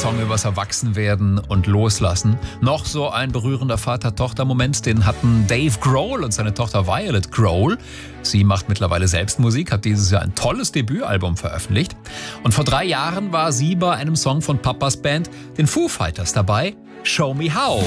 Song übers Erwachsenwerden und Loslassen. Noch so ein berührender Vater-Tochter-Moment, den hatten Dave Grohl und seine Tochter Violet Grohl. Sie macht mittlerweile selbst Musik, hat dieses Jahr ein tolles Debütalbum veröffentlicht. Und vor 3 Jahren war sie bei einem Song von Papas Band, den Foo Fighters, dabei. Show Me How.